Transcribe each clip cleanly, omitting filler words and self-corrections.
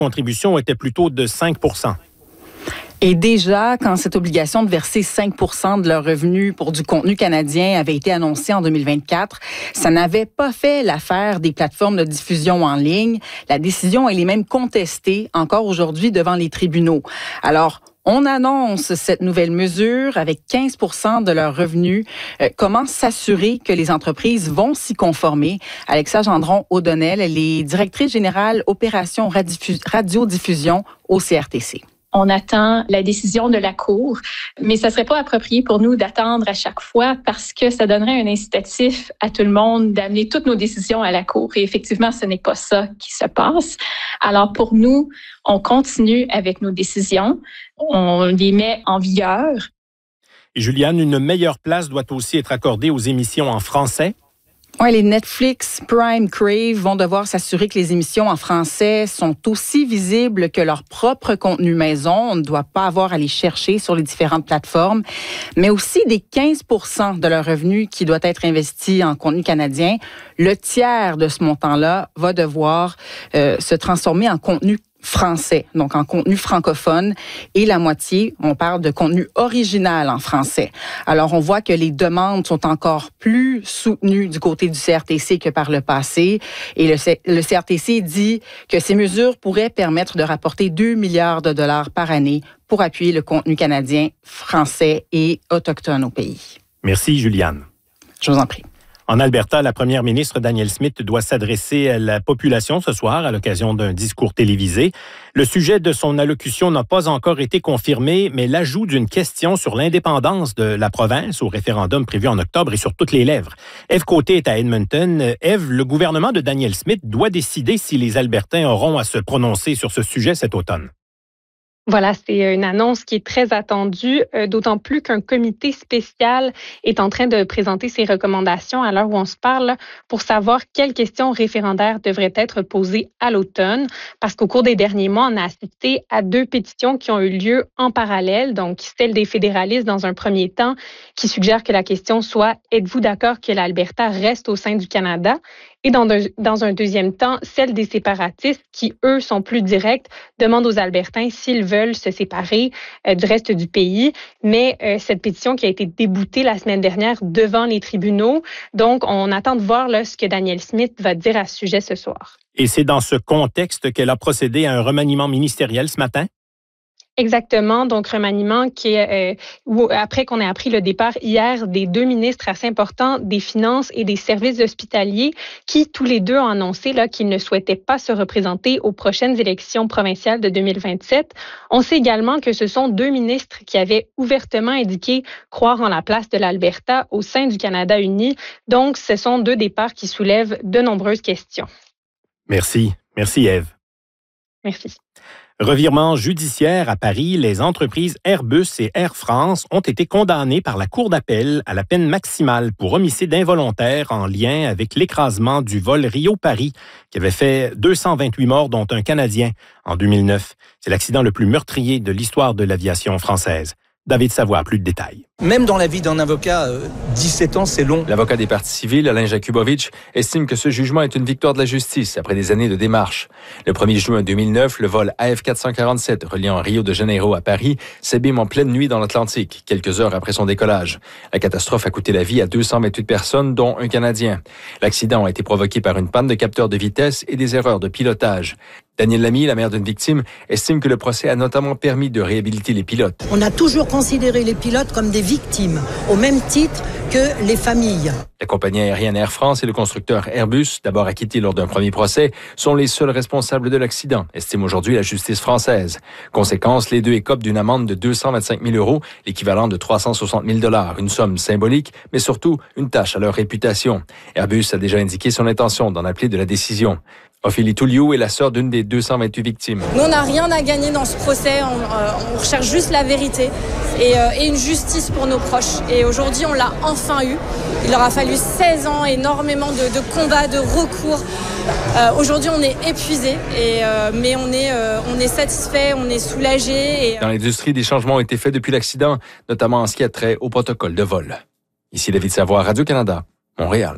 contribution était plutôt de 5 %. Et déjà, quand cette obligation de verser 5 % de leurs revenus pour du contenu canadien avait été annoncée en 2024, ça n'avait pas fait l'affaire des plateformes de diffusion en ligne. La décision, elle est même contestée encore aujourd'hui devant les tribunaux. Alors, on annonce cette nouvelle mesure avec 15 % de leurs revenus. Comment s'assurer que les entreprises vont s'y conformer? Alexa Gendron-O'Donnell, elle est directrice générale opération radiodiffusion au CRTC. On attend la décision de la Cour, mais ça serait pas approprié pour nous d'attendre à chaque fois parce que ça donnerait un incitatif à tout le monde d'amener toutes nos décisions à la Cour. Et effectivement, ce n'est pas ça qui se passe. Alors pour nous, on continue avec nos décisions, on les met en vigueur. Et Juliane, une meilleure place doit aussi être accordée aux émissions en français. Oui, les Netflix, Prime, Crave vont devoir s'assurer que les émissions en français sont aussi visibles que leur propre contenu maison. On ne doit pas avoir à les chercher sur les différentes plateformes, mais aussi des 15 % de leurs revenus qui doivent être investis en contenu canadien. Le tiers de ce montant-là va devoir se transformer en contenu français, donc en contenu francophone, et la moitié, on parle de contenu original en français. Alors, on voit que les demandes sont encore plus soutenues du côté du CRTC que par le passé, et le CRTC dit que ces mesures pourraient permettre de rapporter 2 milliards de dollars par année pour appuyer le contenu canadien, français et autochtone au pays. Merci, Juliane. Je vous en prie. En Alberta, la première ministre Danielle Smith doit s'adresser à la population ce soir à l'occasion d'un discours télévisé. Le sujet de son allocution n'a pas encore été confirmé, mais l'ajout d'une question sur l'indépendance de la province au référendum prévu en octobre est sur toutes les lèvres. Ève Côté est à Edmonton. Ève, le gouvernement de Danielle Smith doit décider si les Albertains auront à se prononcer sur ce sujet cet automne. Voilà, c'est une annonce qui est très attendue, d'autant plus qu'un comité spécial est en train de présenter ses recommandations à l'heure où on se parle pour savoir quelles questions référendaires devraient être posées à l'automne. Parce qu'au cours des derniers mois, on a assisté à 2 pétitions qui ont eu lieu en parallèle. Donc, celle des fédéralistes dans un premier temps qui suggère que la question soit « Êtes-vous d'accord que l'Alberta reste au sein du Canada ?» Et dans un deuxième temps, celle des séparatistes qui, eux, sont plus directs, demandent aux Albertains s'ils veulent se séparer du reste du pays. Mais cette pétition qui a été déboutée la semaine dernière devant les tribunaux. Donc, on attend de voir là, ce que Danielle Smith va dire à ce sujet ce soir. Et c'est dans ce contexte qu'elle a procédé à un remaniement ministériel ce matin? Exactement. Donc, remaniement qui est après qu'on ait appris le départ hier des 2 ministres assez importants des Finances et des Services hospitaliers qui, tous les deux, ont annoncé là, qu'ils ne souhaitaient pas se représenter aux prochaines élections provinciales de 2027. On sait également que ce sont 2 ministres qui avaient ouvertement indiqué croire en la place de l'Alberta au sein du Canada uni. Donc, ce sont 2 départs qui soulèvent de nombreuses questions. Merci. Merci, Ève. Merci. Revirement judiciaire à Paris, les entreprises Airbus et Air France ont été condamnées par la Cour d'appel à la peine maximale pour homicide involontaire en lien avec l'écrasement du vol Rio-Paris qui avait fait 228 morts, dont un Canadien, en 2009. C'est l'accident le plus meurtrier de l'histoire de l'aviation française. David Savoie, plus de détails. Même dans la vie d'un avocat, 17 ans, c'est long. L'avocat des parties civiles, Alain Jakubowicz, estime que ce jugement est une victoire de la justice après des années de démarches. Le 1er juin 2009, le vol AF447 reliant Rio de Janeiro à Paris s'abîme en pleine nuit dans l'Atlantique, quelques heures après son décollage. La catastrophe a coûté la vie à 228 personnes, dont un Canadien. L'accident a été provoqué par une panne de capteur de vitesse et des erreurs de pilotage. Danielle Lamy, la mère d'une victime, estime que le procès a notamment permis de réhabiliter les pilotes. On a toujours considéré les pilotes comme des victimes, au même titre que les familles. La compagnie aérienne Air France et le constructeur Airbus, d'abord acquittés lors d'un premier procès, sont les seuls responsables de l'accident, estime aujourd'hui la justice française. Conséquence, les 2 écopent d'une amende de 225 000 €, l'équivalent de 360 000 $, une somme symbolique, mais surtout une tâche à leur réputation. Airbus a déjà indiqué son intention d'en appeler de la décision. Ophélie Touliou est la sœur d'une des 228 victimes. Nous, on n'a rien à gagner dans ce procès. On recherche juste la vérité et une justice pour nos proches. Et aujourd'hui, on l'a enfin eu. Il leur a fallu 16 ans, énormément de combats, de recours. Aujourd'hui, on est épuisés, mais on est satisfait, on est soulagé. Dans l'industrie, des changements ont été faits depuis l'accident, notamment en ce qui a trait au protocole de vol. Ici David Savoie, Radio-Canada, Montréal.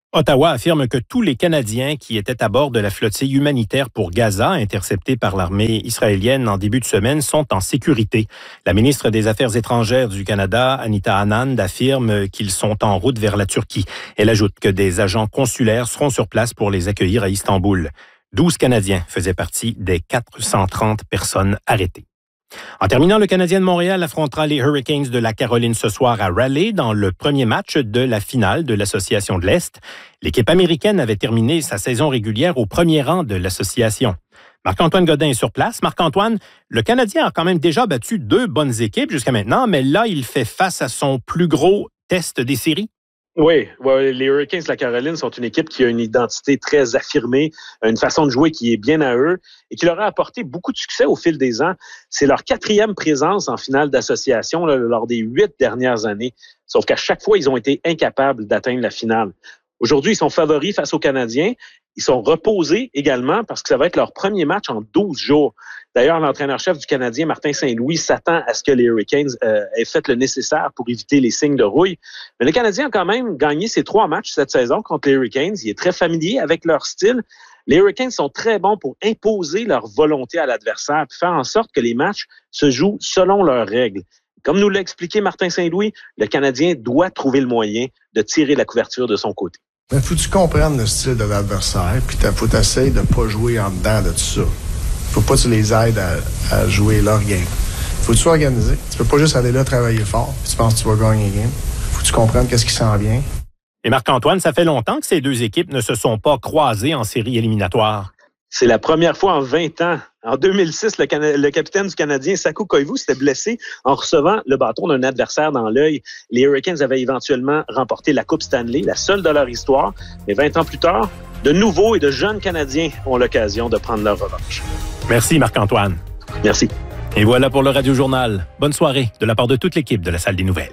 Ottawa affirme que tous les Canadiens qui étaient à bord de la flottille humanitaire pour Gaza, interceptée par l'armée israélienne en début de semaine, sont en sécurité. La ministre des Affaires étrangères du Canada, Anita Anand, affirme qu'ils sont en route vers la Turquie. Elle ajoute que des agents consulaires seront sur place pour les accueillir à Istanbul. 12 Canadiens faisaient partie des 430 personnes arrêtées. En terminant, le Canadien de Montréal affrontera les Hurricanes de la Caroline ce soir à Raleigh dans le premier match de la finale de l'Association de l'Est. L'équipe américaine avait terminé sa saison régulière au premier rang de l'association. Marc-Antoine Godin est sur place. Marc-Antoine, le Canadien a quand même déjà battu 2 bonnes équipes jusqu'à maintenant, mais là, il fait face à son plus gros test des séries. Oui, les Hurricanes de la Caroline sont une équipe qui a une identité très affirmée, une façon de jouer qui est bien à eux et qui leur a apporté beaucoup de succès au fil des ans. C'est leur 4e présence en finale d'association lors des 8 dernières années, sauf qu'à chaque fois, ils ont été incapables d'atteindre la finale. Aujourd'hui, ils sont favoris face aux Canadiens. Ils sont reposés également parce que ça va être leur premier match en 12 jours. D'ailleurs, l'entraîneur-chef du Canadien, Martin Saint-Louis, s'attend à ce que les Hurricanes aient fait le nécessaire pour éviter les signes de rouille. Mais le Canadien a quand même gagné ses 3 matchs cette saison contre les Hurricanes. Il est très familier avec leur style. Les Hurricanes sont très bons pour imposer leur volonté à l'adversaire et faire en sorte que les matchs se jouent selon leurs règles. Comme nous l'a expliqué Martin Saint-Louis, le Canadien doit trouver le moyen de tirer la couverture de son côté. Mais faut que tu comprennes le style de l'adversaire, puis faut t'essayer de pas jouer en dedans de tout ça. Faut pas que tu les aides à jouer leur game. Faut que tu sois organisé. Tu peux pas juste aller là travailler fort, puis tu penses que tu vas gagner une game. Faut que tu comprennes qu'est-ce qui s'en vient. Et Marc-Antoine, ça fait longtemps que ces 2 équipes ne se sont pas croisées en séries éliminatoires. C'est la première fois en 20 ans. En 2006, le capitaine du Canadien, Saku Koivu, s'était blessé en recevant le bâton d'un adversaire dans l'œil. Les Hurricanes avaient éventuellement remporté la Coupe Stanley, la seule de leur histoire. Mais 20 ans plus tard, de nouveaux et de jeunes Canadiens ont l'occasion de prendre leur revanche. Merci Marc-Antoine. Merci. Et voilà pour le Radio Journal. Bonne soirée de la part de toute l'équipe de la Salle des Nouvelles.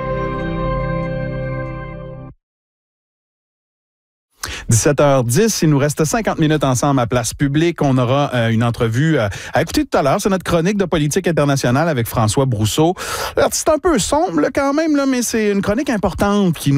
17h10, il nous reste 50 minutes ensemble à Place Publique. On aura une entrevue à écouter tout à l'heure. C'est notre chronique de politique internationale avec François Brousseau. Alors, c'est un peu sombre là, quand même, là, mais c'est une chronique importante qui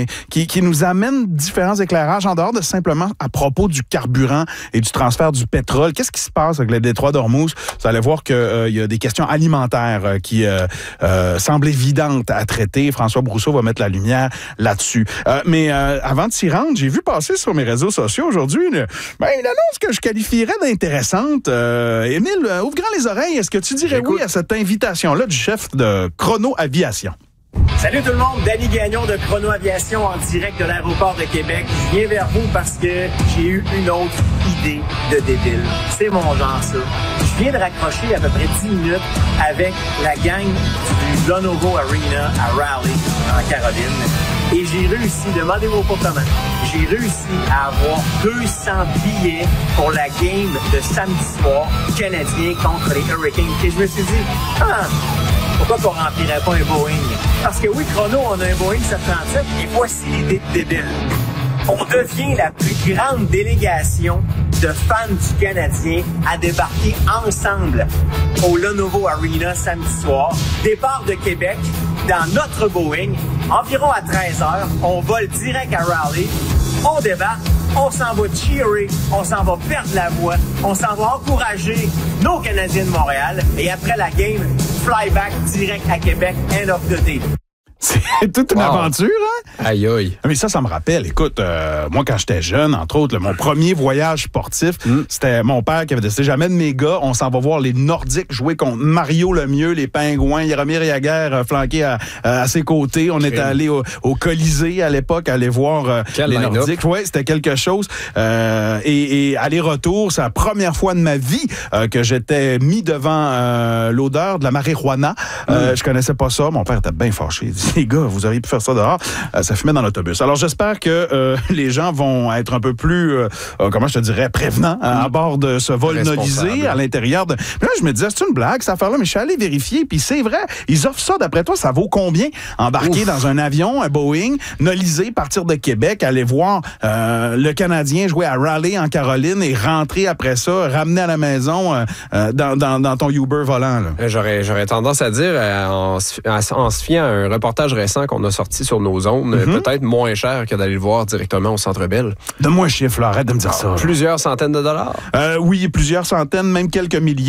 nous amène différents éclairages en dehors de simplement à propos du carburant et du transfert du pétrole. Qu'est-ce qui se passe avec le détroit d'Ormuz? Vous allez voir qu'il y a des questions alimentaires qui semblent évidentes à traiter. François Brousseau va mettre la lumière là-dessus. Mais avant de s'y rendre, j'ai vu passer sur mes réseaux sociaux aujourd'hui une annonce que je qualifierais d'intéressante. Émile, ouvre grand les oreilles. Est-ce que tu dirais oui à cette invitation-là du chef de Chrono Aviation? Salut tout le monde, Danny Gagnon de Chrono Aviation en direct de l'aéroport de Québec. Je viens vers vous parce que j'ai eu une autre idée de débile. C'est mon genre, ça. Je viens de raccrocher à peu près 10 minutes avec la gang du Lenovo Arena à Raleigh, en Caroline. Et j'ai réussi, demandez-moi pour comment, j'ai réussi à avoir 200 billets pour la game de samedi soir canadien contre les Hurricanes. Et je me suis dit, pourquoi qu'on remplirait pas un Boeing? Parce que oui, Chrono, on a un Boeing 737 et voici l'idée de débile. On devient la plus grande délégation de fans du Canadien à débarquer ensemble au Lenovo Arena samedi soir. Départ de Québec dans notre Boeing. Environ à 13h, on vole direct à Raleigh. On débarque, on s'en va cheerer, on s'en va perdre la voix, on s'en va encourager nos Canadiens de Montréal. Et après la game, flyback direct à Québec, end of the day. C'est toute une aventure, hein? Aïe, aïe. Mais ça me rappelle. Écoute, moi, quand j'étais jeune, entre autres, mon premier voyage sportif, c'était mon père qui avait décidé, j'amène mes gars, on s'en va voir les Nordiques jouer contre Mario Lemieux, les Pingouins, Jaromir Jagr flanqué à ses côtés. On était allé au Colisée à l'époque, aller voir les Nordiques. Oui, c'était quelque chose. Et aller-retour, c'est la première fois de ma vie que j'étais mis devant l'odeur de la marijuana. Je connaissais pas ça. Mon père était bien fâché. Il dit, les gars, vous auriez pu faire ça dehors. Ça fumait dans l'autobus. Alors, j'espère que les gens vont être un peu plus, comment je te dirais, prévenants à bord de ce vol nolisé à l'intérieur de... Puis là, je me disais, c'est une blague, cette affaire-là, mais je suis allé vérifier, puis c'est vrai, ils offrent ça, d'après toi, ça vaut combien? Embarquer dans un avion, un Boeing, nolisé, partir de Québec, aller voir le Canadien jouer à Raleigh en Caroline et rentrer après ça, ramener à la maison dans ton Uber volant. Là. J'aurais tendance à dire, en se fiant à un reportage reportage récent qu'on a sorti sur nos ondes, peut-être moins cher que d'aller le voir directement au Centre Bell. Donne-moi un chiffre, là, arrête de me dire ça. Plusieurs centaines de dollars? Oui, plusieurs centaines, même quelques milliers.